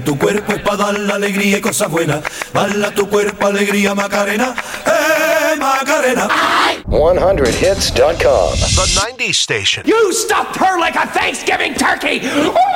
Tu cuerpo es para dar la alegría y cosas buenas. Bala tu cuerpo, alegría, Macarena. Macarena. 100hits.com. The 90s station. You stuffed her like a Thanksgiving turkey!